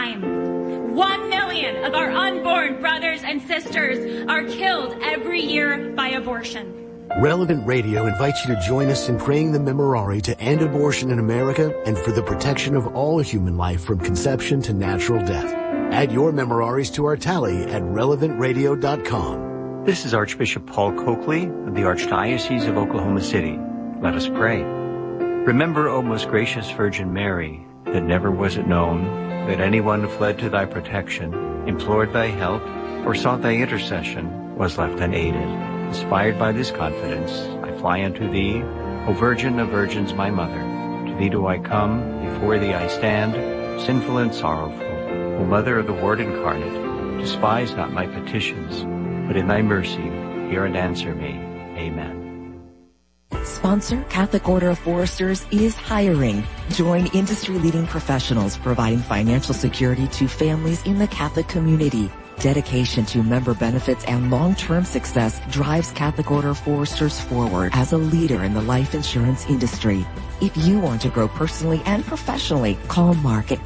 time. 1 million of our unborn brothers and sisters are killed every year by abortion. Relevant Radio invites you to join us in praying the Memorare to end abortion in America and for the protection of all human life from conception to natural death. Add your Memoraries to our tally at relevantradio.com. This is Archbishop Paul Coakley of the Archdiocese of Oklahoma City. Let us pray. Remember, O most gracious Virgin Mary, that never was it known that anyone who fled to thy protection, implored thy help, or sought thy intercession was left unaided. Inspired by this confidence, I fly unto thee, O Virgin of Virgins, my Mother. To thee do I come, before thee I stand, sinful and sorrowful. O Mother of the Word incarnate, despise not my petitions, but in thy mercy hear and answer me. Amen. Sponsor Catholic Order of Foresters is hiring. Join industry-leading professionals providing financial security to families in the Catholic community. Dedication to member benefits and long-term success drives Catholic Order of Foresters forward as a leader in the life insurance industry. If you want to grow personally and professionally, call Mark at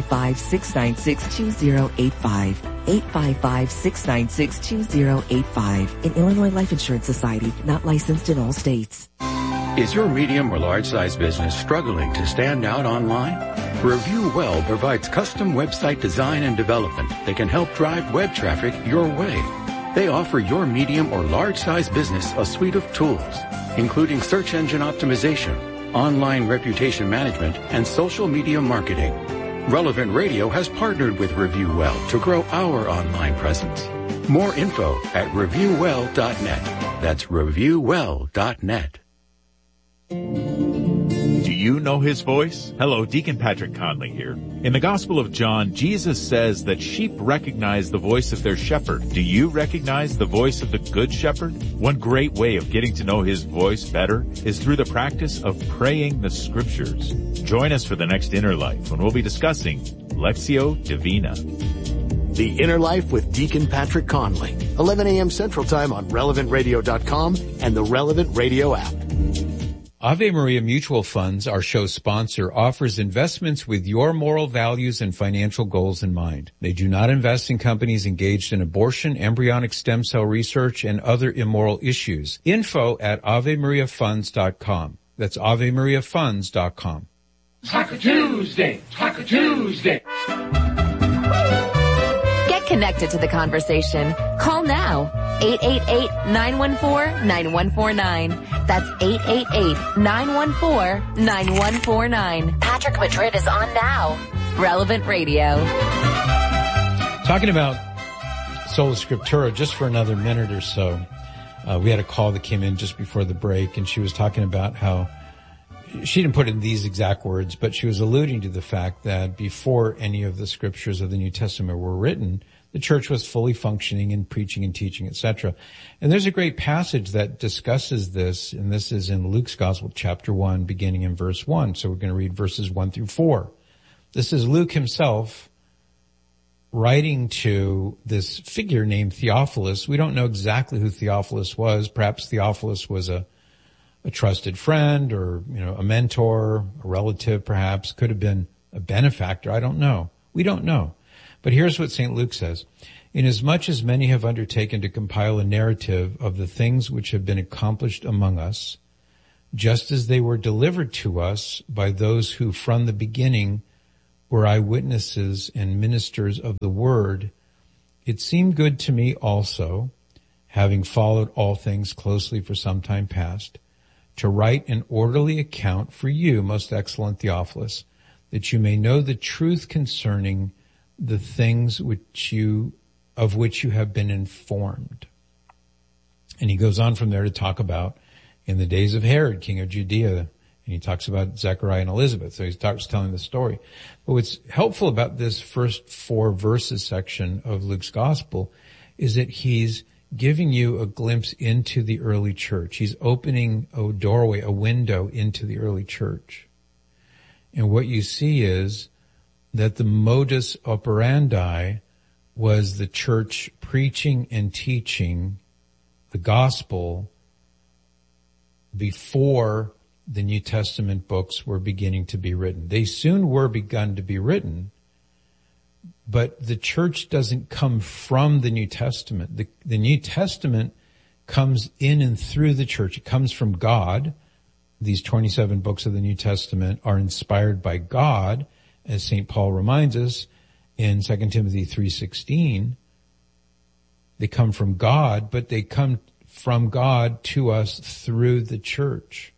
855-696-2085. 855-696-2085. An Illinois Life Insurance Society, not licensed in all states. Is your medium or large-size business struggling to stand out online? Review Well provides custom website design and development that can help drive web traffic your way. They offer your medium or large-size business a suite of tools, including search engine optimization, online reputation management, and social media marketing. Relevant Radio has partnered with Review Well to grow our online presence. More info at reviewwell.net. That's reviewwell.net. Do you know his voice? Hello, Deacon Patrick Conley here. In the Gospel of John, Jesus says that sheep recognize the voice of their shepherd. Do you recognize the voice of the Good Shepherd? One great way of getting to know his voice better is through the practice of praying the Scriptures. Join us for the next Inner Life when we'll be discussing Lectio Divina. The Inner Life with Deacon Patrick Conley, 11 a.m. Central Time on relevantradio.com and the Relevant Radio app. Ave Maria Mutual Funds, our show sponsor, offers investments with your moral values and financial goals in mind. They do not invest in companies engaged in abortion, embryonic stem cell research, and other immoral issues. Info at AveMariaFunds.com. That's AveMariaFunds.com. Taco Tuesday! Taco Tuesday! Get connected to the conversation. Call now. 888-914-9149. That's 888-914-9149. Patrick Madrid is on now. Relevant Radio. Talking about Sola Scriptura just for another minute or so. We had a call that came in just before the break, and she was talking about how she didn't put it in these exact words, but she was alluding to the fact that before any of the scriptures of the New Testament were written, the church was fully functioning and preaching and teaching, etc. And there's a great passage that discusses this, and this is in Luke's Gospel, chapter 1, beginning in verse 1. So we're going to read verses 1 through 4. This is Luke himself writing to this figure named Theophilus. We don't know exactly who Theophilus was. Perhaps Theophilus was a trusted friend or, a mentor, a relative perhaps. Could have been a benefactor. I don't know. We don't know. But here's what St. Luke says. Inasmuch as many have undertaken to compile a narrative of the things which have been accomplished among us, just as they were delivered to us by those who from the beginning were eyewitnesses and ministers of the word, it seemed good to me also, having followed all things closely for some time past, to write an orderly account for you, most excellent Theophilus, that you may know the truth concerning the things of which you have been informed. And he goes on from there to talk about in the days of Herod, king of Judea, and he talks about Zechariah and Elizabeth. So he starts telling the story. But what's helpful about this first 4 verses section of Luke's gospel is that he's giving you a glimpse into the early church. He's opening a doorway, a window into the early church. And what you see is that the modus operandi was the church preaching and teaching the gospel before the New Testament books were beginning to be written. They soon were begun to be written, But the church doesn't come from the New Testament. The New Testament comes in and through the church. It comes from God. These 27 books of the New Testament are inspired by God, as St. Paul reminds us in 2 Timothy 3:16. They come from God, but they come from God to us through the church.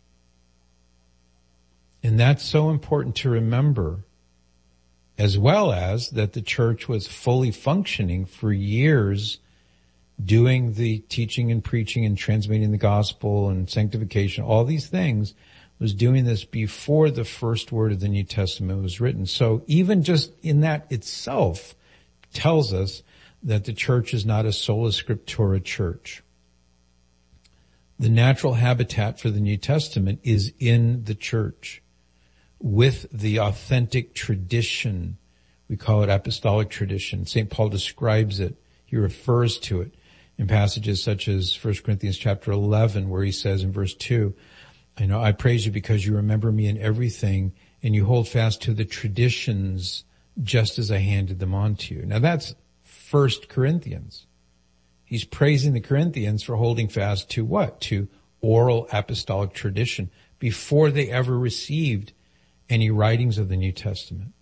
And that's so important to remember, as well as that the church was fully functioning for years, doing the teaching and preaching and transmitting the gospel and sanctification, all these things, was doing this before the first word of the New Testament was written. So even just in that itself tells us that the church is not a sola scriptura church. The natural habitat for the New Testament is in the church with the authentic tradition. We call it apostolic tradition. St. Paul describes it. He refers to it in passages such as 1 Corinthians chapter 11, where he says in verse 2, I praise you because you remember me in everything and you hold fast to the traditions just as I handed them on to you. Now that's 1 Corinthians. He's praising the Corinthians for holding fast to what? To oral apostolic tradition before they ever received any writings of the New Testament.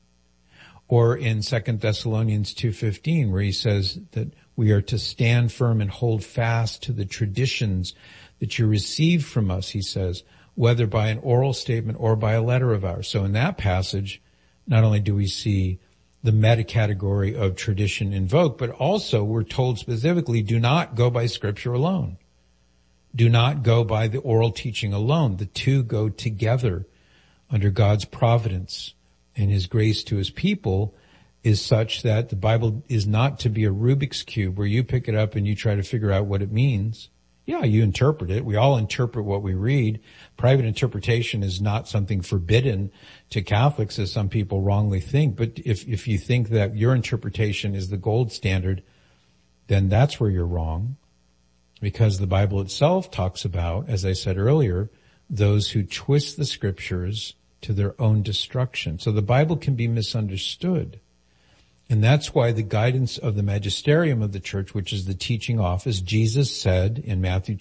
Or in 2 Thessalonians 2:15, where he says that we are to stand firm and hold fast to the traditions that you received from us, he says, whether by an oral statement or by a letter of ours. So in that passage, not only do we see the meta-category of tradition invoked, but also we're told specifically, do not go by scripture alone. Do not go by the oral teaching alone. The two go together under God's providence, and his grace to his people is such that the Bible is not to be a Rubik's Cube where you pick it up and you try to figure out what it means. Yeah, you interpret it. We all interpret what we read. Private interpretation is not something forbidden to Catholics, as some people wrongly think. But if you think that your interpretation is the gold standard, then that's where you're wrong. Because the Bible itself talks about, as I said earlier, those who twist the scriptures to their own destruction. So the Bible can be misunderstood. And that's why the guidance of the magisterium of the church, which is the teaching office, Jesus said in Matthew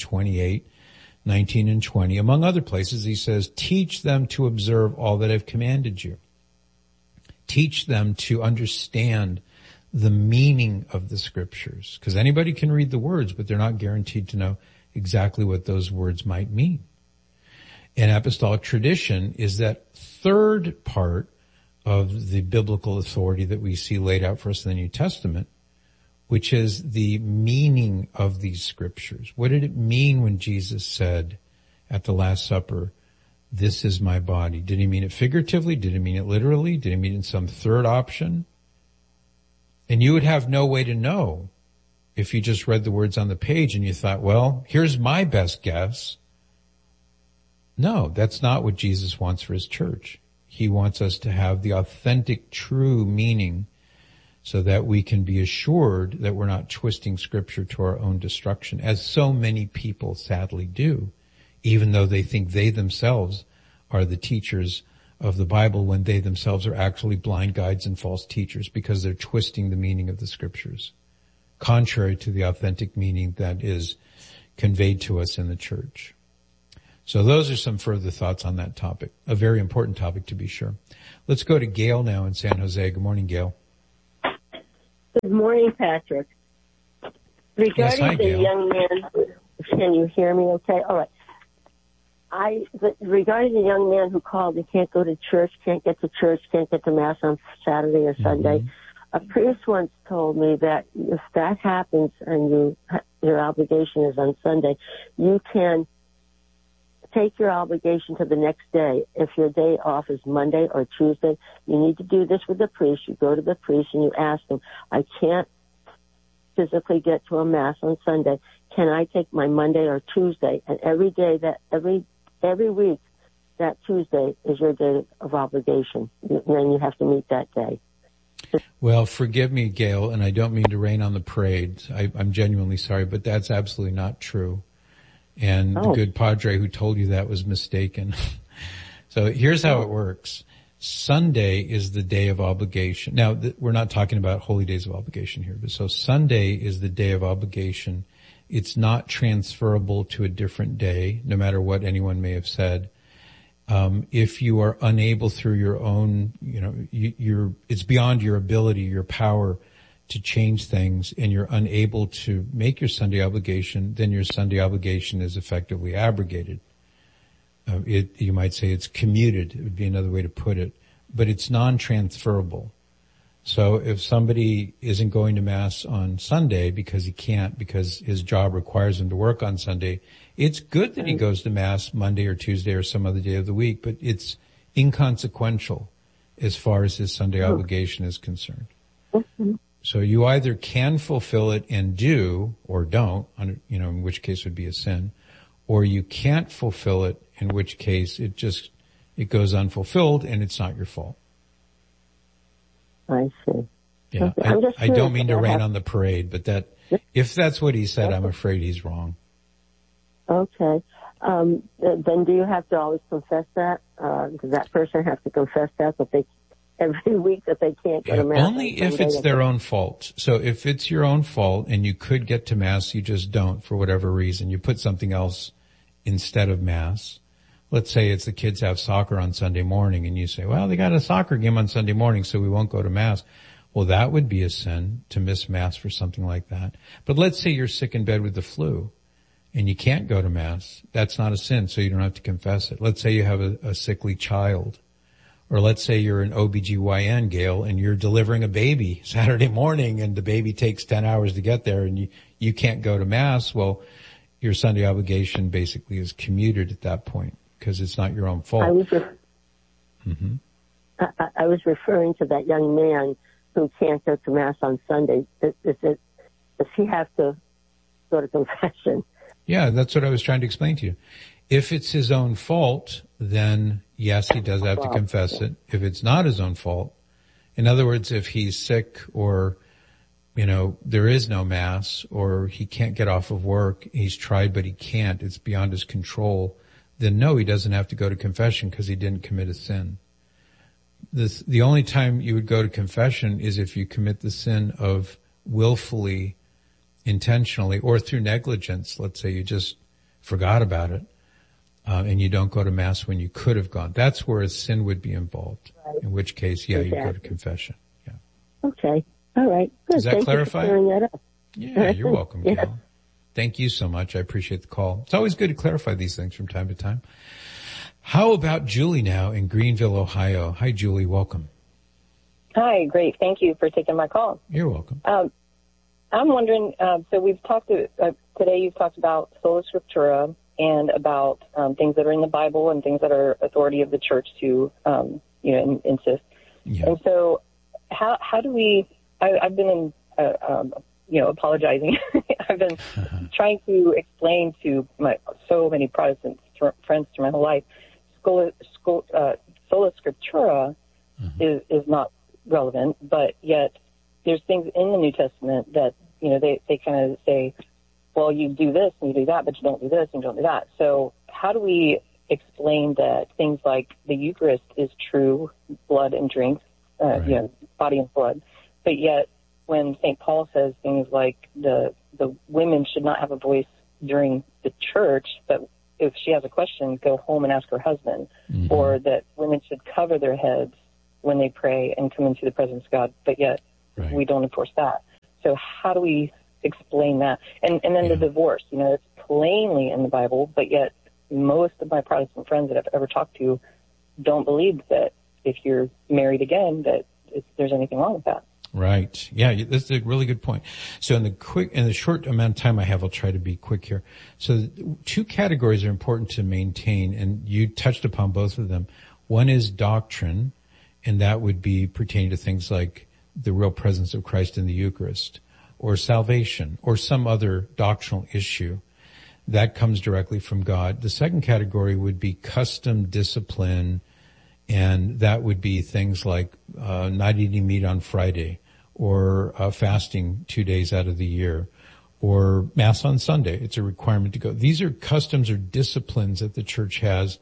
28:19 and 20, among other places, he says, teach them to observe all that I've commanded you. Teach them to understand the meaning of the scriptures. Because anybody can read the words, but they're not guaranteed to know exactly what those words might mean. And apostolic tradition is that third part of the biblical authority that we see laid out for us in the New Testament, which is the meaning of these scriptures. What did it mean when Jesus said at the Last Supper, this is my body? Did he mean it figuratively? Did he mean it literally? Did he mean it in some third option? And you would have no way to know if you just read the words on the page and you thought, well, here's my best guess. No, that's not what Jesus wants for his church. He wants us to have the authentic, true meaning so that we can be assured that we're not twisting scripture to our own destruction, as so many people sadly do, even though they think they themselves are the teachers of the Bible when they themselves are actually blind guides and false teachers because they're twisting the meaning of the scriptures, contrary to the authentic meaning that is conveyed to us in the church. So those are some further thoughts on that topic, a very important topic to be sure. Let's go to Gail now in San Jose. Good morning, Gail. Good morning, Patrick. Regarding the young man, can you hear me okay? All right. Regarding the young man who called and can't go to church, can't get to church, can't get to Mass on Saturday or Sunday, a priest once told me that if that happens and your obligation is on Sunday, you can take your obligation to the next day. If your day off is Monday or Tuesday, you need to do this with the priest. You go to the priest and you ask him, I can't physically get to a Mass on Sunday. Can I take my Monday or Tuesday? And every week, that Tuesday is your day of obligation. And then you have to meet that day. Well, forgive me, Gail, and I don't mean to rain on the parade. I'm genuinely sorry, but that's absolutely not true. And the good padre who told you that was mistaken. So here's how it works. Sunday is the day of obligation. Now, we're not talking about holy days of obligation here, but so Sunday is the day of obligation. It's not transferable to a different day, no matter what anyone may have said. If you are unable through your own, it's beyond your ability, your power to change things, and you're unable to make your Sunday obligation, then your Sunday obligation is effectively abrogated. You might say it's commuted. It would be another way to put it, but it's non-transferable. So if somebody isn't going to Mass on Sunday because he can't, because his job requires him to work on Sunday, it's good that he goes to Mass Monday or Tuesday or some other day of the week, but it's inconsequential as far as his Sunday obligation is concerned. So you either can fulfill it and do, or don't, in which case would be a sin, or you can't fulfill it, in which case it goes unfulfilled and it's not your fault. I see. Yeah, okay. I don't mean to rain on the parade, but if that's what he said, I'm afraid he's wrong. Okay. Then do you have to always confess that? Does that person have to confess that every week that they can't go to Mass? Only if it's their own fault. So if it's your own fault and you could get to Mass, you just don't for whatever reason. You put something else instead of Mass. Let's say it's the kids have soccer on Sunday morning and you say, well, they got a soccer game on Sunday morning, so we won't go to Mass. Well, that would be a sin to miss Mass for something like that. But let's say you're sick in bed with the flu and you can't go to Mass. That's not a sin, so you don't have to confess it. Let's say you have a sickly child. Or let's say you're an OBGYN, Gail, and you're delivering a baby Saturday morning and the baby takes 10 hours to get there and you can't go to Mass. Well, your Sunday obligation basically is commuted at that point because it's not your own fault. I was referring to that young man who can't go to Mass on Sunday. Does he have to go to confession? Yeah, that's what I was trying to explain to you. If it's his own fault, then yes, he does have to confess it. If it's not his own fault, in other words, if he's sick or, there is no Mass or he can't get off of work, he's tried but he can't, it's beyond his control, then no, he doesn't have to go to confession because he didn't commit a sin. The only time you would go to confession is if you commit the sin of willfully, intentionally, or through negligence. Let's say you just forgot about it. And you don't go to Mass when you could have gone. That's where a sin would be involved. Right. In which case, you go to confession. Yeah. Okay. All right. Good. Does that clarify? Thank you for clearing that up. Yeah, you're welcome, Gail. Thank you so much. I appreciate the call. It's always good to clarify these things from time to time. How about Julie now in Greenville, Ohio? Hi, Julie. Welcome. Hi. Great. Thank you for taking my call. You're welcome. I'm wondering, so we've talked today you've talked about Sola Scriptura and about things that are in the Bible and things that are authority of the church to, insist. Yeah. And so how do we, I've been apologizing. I've been trying to explain to so many Protestant friends through my whole life, Sola Scriptura is not relevant, but yet there's things in the New Testament that, they kind of say, well, you do this and you do that, but you don't do this and you don't do that. So how do we explain that things like the Eucharist is true blood and drink, body and blood, but yet when St. Paul says things like the women should not have a voice during the church, but if she has a question, go home and ask her husband, or that women should cover their heads when they pray and come into the presence of God, but yet we don't enforce that. So how do we explain that? And then the divorce, it's plainly in the Bible, but yet most of my Protestant friends that I've ever talked to don't believe that if you're married again, that there's anything wrong with that. Right. Yeah, that's a really good point. So in the short amount of time I have, I'll try to be quick here. So two categories are important to maintain, and you touched upon both of them. One is doctrine, and that would be pertaining to things like the real presence of Christ in the Eucharist, or salvation, or some other doctrinal issue that comes directly from God. The second category would be custom discipline, and that would be things like not eating meat on Friday, or fasting 2 days out of the year, or Mass on Sunday. It's a requirement to go. These are customs or disciplines that the church has,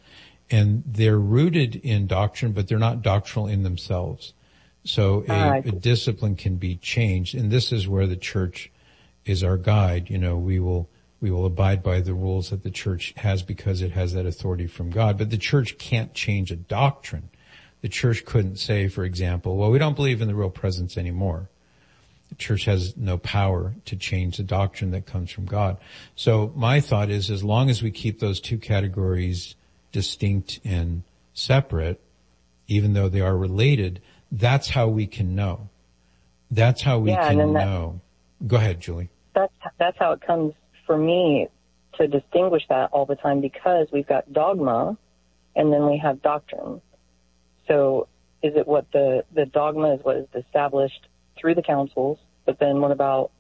and they're rooted in doctrine, but they're not doctrinal in themselves. So a discipline can be changed, and this is where the church is our guide. We will abide by the rules that the church has because it has that authority from God. But the church can't change a doctrine. The church couldn't say, for example, well, we don't believe in the real presence anymore. The church has no power to change the doctrine that comes from God. So my thought is, as long as we keep those two categories distinct and separate, even though they are related, that's how we can know. That's how we can know. Go ahead, Julie. That's how it comes for me to distinguish that all the time, because we've got dogma and then we have doctrine. So is it what the dogma is what is established through the councils, but then what about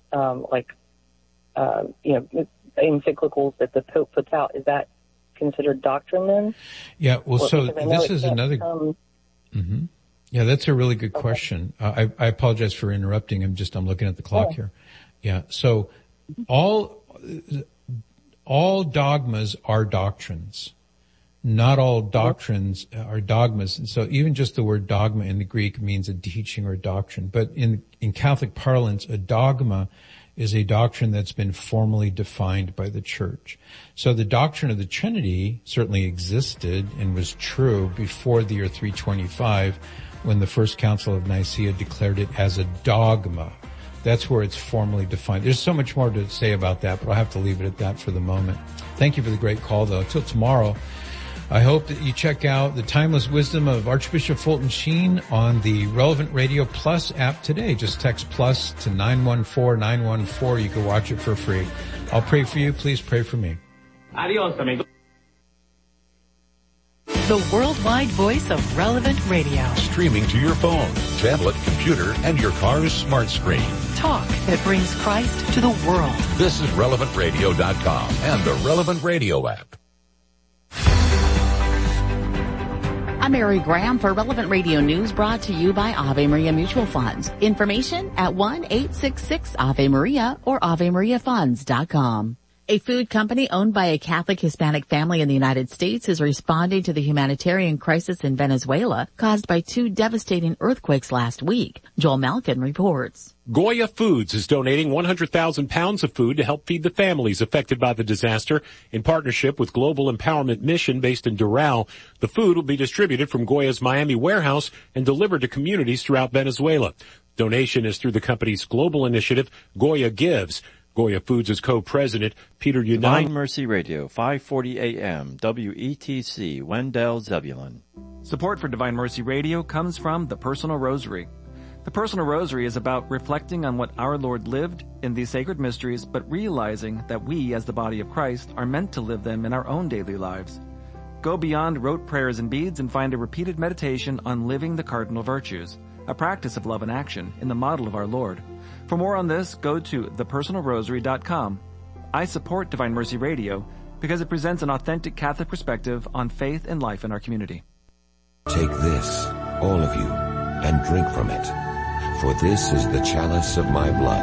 encyclicals that the Pope puts out? Is that considered doctrine then? Yeah, well, so this is another... Mm-hmm. Yeah, that's a really good question. I apologize for interrupting. I'm looking at the clock here. Yeah, so all dogmas are doctrines. Not all doctrines are dogmas. And so even just the word dogma in the Greek means a teaching or a doctrine. But in Catholic parlance, a dogma is a doctrine that's been formally defined by the church. So the doctrine of the Trinity certainly existed and was true before the year 325, when the First Council of Nicaea declared it as a dogma. That's where it's formally defined. There's so much more to say about that, but I'll have to leave it at that for the moment. Thank you for the great call, though. Till tomorrow, I hope that you check out the timeless wisdom of Archbishop Fulton Sheen on the Relevant Radio Plus app today. Just text plus to 914-914. You can watch it for free. I'll pray for you. Please pray for me. Adios, amigo. The worldwide voice of Relevant Radio. Streaming to your phone, tablet, computer, and your car's smart screen. Talk that brings Christ to the world. This is RelevantRadio.com and the Relevant Radio app. I'm Mary Graham for Relevant Radio News, brought to you by Ave Maria Mutual Funds. Information at 1-866-AVE-MARIA or AveMariaFunds.com. A food company owned by a Catholic Hispanic family in the United States is responding to the humanitarian crisis in Venezuela caused by 2 devastating earthquakes last week. Joel Malkin reports. Goya Foods is donating 100,000 pounds of food to help feed the families affected by the disaster. In partnership with Global Empowerment Mission based in Doral, the food will be distributed from Goya's Miami warehouse and delivered to communities throughout Venezuela. Donation is through the company's global initiative, Goya Gives. Goya Foods' co-president, Peter Unite. Divine Mercy Radio, 540 AM, WETC, Wendell, Zebulon. Support for Divine Mercy Radio comes from the Personal Rosary. The Personal Rosary is about reflecting on what our Lord lived in these sacred mysteries, but realizing that we, as the body of Christ, are meant to live them in our own daily lives. Go beyond rote prayers and beads and find a repeated meditation on living the cardinal virtues, a practice of love and action in the model of our Lord. For more on this, go to thepersonalrosary.com. I support Divine Mercy Radio because it presents an authentic Catholic perspective on faith and life in our community. Take this, all of you, and drink from it, for this is the chalice of my blood.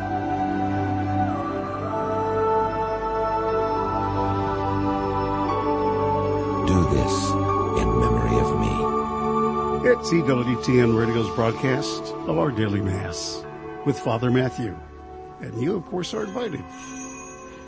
Do this in memory of me. It's EWTN Radio's broadcast of our daily Mass with Father Matthew. And you, of course, are invited.